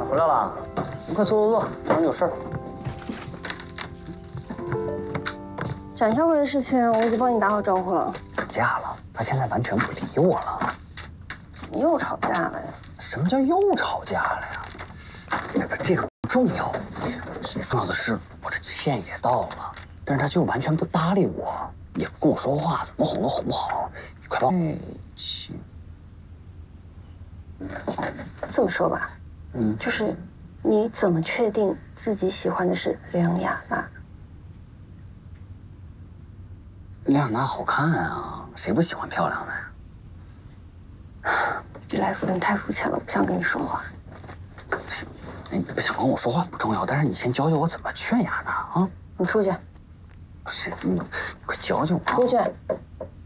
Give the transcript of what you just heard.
回来了，你快坐，找你有事儿。 展销会的事情我已经帮你打好招呼了。 吵架了，他现在完全不理我了。 怎么又吵架了呀？ 什么叫又吵架了呀？这个不重要，重要的是我这钱也到了，但是他就完全不搭理我，也不跟我说话，怎么哄都哄不好。你快帮我钱。 这么说吧，就是你怎么确定自己喜欢的是梁雅娜？ 梁雅娜好看啊，谁不喜欢漂亮的呀？ 来福，你太肤浅了，我不想跟你说话。 哎，你不想跟我说话不重要，但是你先教教我怎么劝雅娜啊！ 你出去。 不是你快教教我。 出去。